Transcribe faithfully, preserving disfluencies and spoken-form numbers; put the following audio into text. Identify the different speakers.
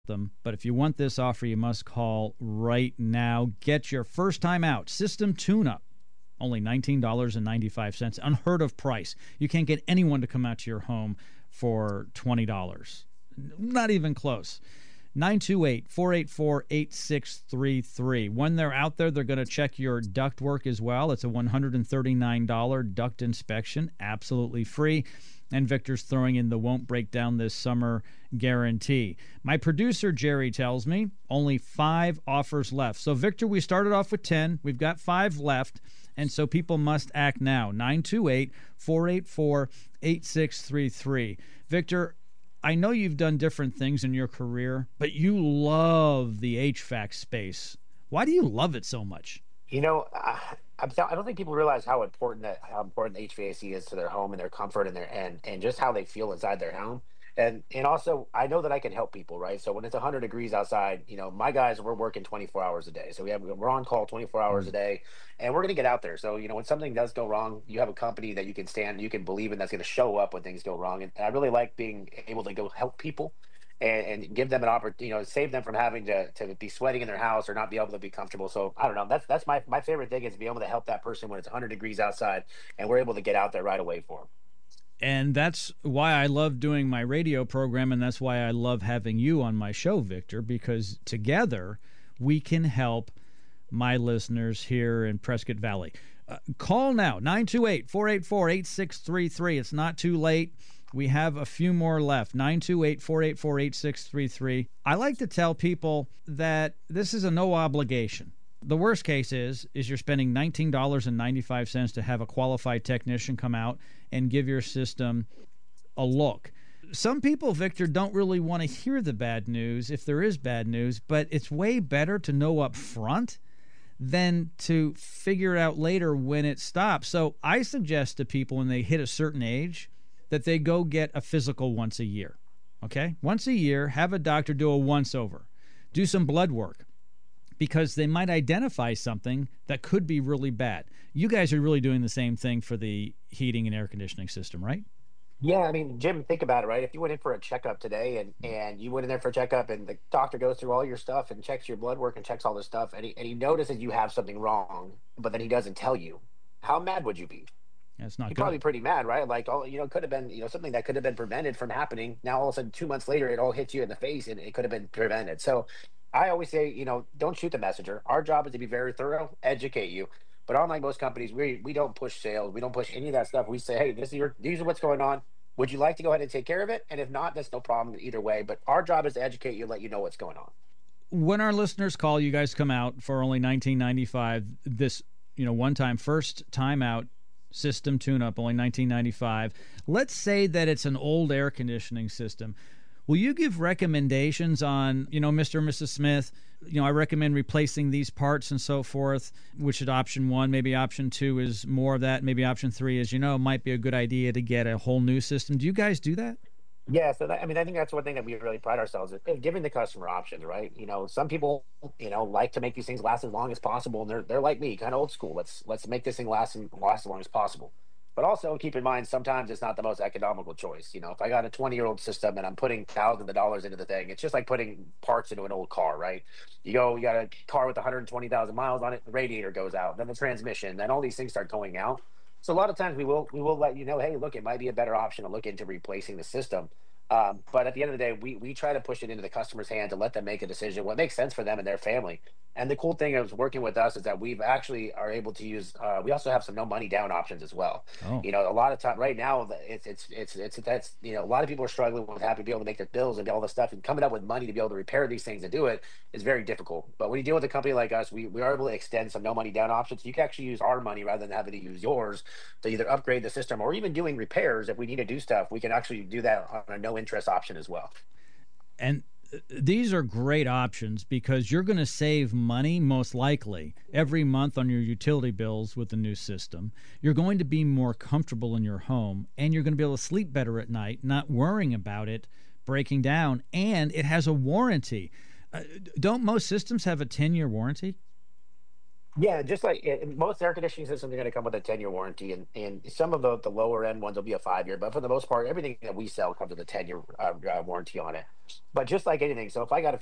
Speaker 1: them. But if you want this offer, you must call right now. Get your first time out system tune-up. Only nineteen dollars and ninety-five cents. Unheard of price. You can't get anyone to come out to your home for twenty dollars. Not even close. nine two eight, four eight four, eight six three three. When they're out there, they're going to check your duct work as well. It's a one hundred thirty-nine dollars duct inspection, absolutely free. And Victor's throwing in the won't break down this summer guarantee. My producer, Jerry, tells me only five offers left. So, Victor, we started off with ten. We've got five left. And so people must act now. nine two eight, four eight four, eight six three three. Victor, I know you've done different things in your career, but you love the H V A C space. Why do you love it so much?
Speaker 2: You know, I, I'm tell- I don't think people realize how important that how important H V A C is to their home and their comfort and their and and just how they feel inside their home. And and also, I know that I can help people, right? So when it's one hundred degrees outside, you know, my guys, we're working twenty-four hours a day. So we have we're on call twenty-four hours a
Speaker 1: Mm.
Speaker 2: day, and we're going to get out there. So you know, when something does go wrong, you have a company that you can stand, you can believe in, that's going to show up when things go wrong. And, and I really like being able to go help people and, and give them an opportunity, you know, save them from having to, to be sweating in their house or not be able to be comfortable. So I don't know. That's that's my, my favorite thing is to be able to help that person when it's one hundred degrees outside and we're able to get out there right away for them.
Speaker 1: And that's why I love doing my radio program, and that's why I love having you on my show, Victor, because together we can help my listeners here in Prescott Valley. Uh, call now, nine two eight, four eight four, eight six three three. It's not too late. We have a few more left, nine two eight, four eight four, eight six three three. I like to tell people that this is a no obligation. The worst case is is you're spending nineteen dollars and ninety-five cents to have a qualified technician come out and give your system a look. Some people, Victor, don't really want to hear the bad news if there is bad news, but it's way better to know up front than to figure it out later when it stops. So I suggest to people when they hit a certain age that they go get a physical once a year. Okay? Once a year, have a doctor do a once-over. Do some blood work, because they might identify something that could be really bad. You guys are really doing the same thing for the heating and air conditioning system, right?
Speaker 2: Yeah, I mean, Jim, think about it, right? If you went in for a checkup today and and you went in there for a checkup and the doctor goes through all your stuff and checks your blood work and checks all this stuff and he, and he notices you have something wrong, but then he doesn't tell you, how mad would you be?
Speaker 1: That's not
Speaker 2: You're
Speaker 1: good.
Speaker 2: probably pretty mad, right? Like, oh, you know, it could have been, you know, something that could have been prevented from happening. Now, all of a sudden, two months later, it all hits you in the face and it could have been prevented. So I always say, you know, don't shoot the messenger. Our job is to be very thorough, educate you. But unlike most companies, we we don't push sales. We don't push any of that stuff. We say, hey, this is your, these are what's going on. Would you like to go ahead and take care of it? And if not, that's no problem either way. But our job is to educate you, let you know what's going on.
Speaker 1: When our listeners call, you guys come out for only nineteen ninety-five. This, you know, one time, first time out, system tune-up, only nineteen ninety-five. Let's say that it's an old air conditioning system. Will you give recommendations on, you know, Mister and Missus Smith, you know, I recommend replacing these parts and so forth, which is option one, maybe option two is more of that, maybe option three is, you know, it might be a good idea to get a whole new system. Do you guys do that?
Speaker 2: Yeah, so that, I mean, I think that's one thing that we really pride ourselves in, in giving the customer options, right? You know, some people, you know, like to make these things last as long as possible, and they're they're like me, kind of old school. Let's let's make this thing last and last as long as possible. But also keep in mind, sometimes it's not the most economical choice. You know, if I got a twenty year old system and I'm putting thousands of dollars into the thing, it's just like putting parts into an old car, right? You go, you got a car with one hundred twenty thousand miles on it, the radiator goes out, then the transmission, then all these things start going out. So a lot of times we will we will let you know, hey, look, it might be a better option to look into replacing the system. Um, but at the end of the day, we we try to push it into the customer's hands and let them make a decision what makes sense for them and their family. And the cool thing is working with us is that we've actually are able to use. Uh, we also have some no money down options as well.
Speaker 1: Oh,
Speaker 2: You know, a lot of time right now, it's it's it's it's that's you know a lot of people are struggling with having to be able to make their bills and all this stuff, and coming up with money to be able to repair these things and do it is very difficult. But when you deal with a company like us, we we are able to extend some no money down options. You can actually use our money rather than having to use yours to either upgrade the system or even doing repairs. If we need to do stuff, we can actually do that on a no interest option as well.
Speaker 1: and uh, these are great options because you're going to save money most likely every month on your utility bills with the new system. You're going to be more comfortable in your home, and you're going to be able to sleep better at night, not worrying about it breaking down, and it has a warranty. Uh, don't most systems have a ten-year warranty?
Speaker 2: Yeah, just like eh, most air conditioning systems are going to come with a ten year warranty, and, and some of the, the lower end ones will be a five year. But for the most part, everything that we sell comes with a ten year uh, uh, warranty on it. But just like anything, so if I got a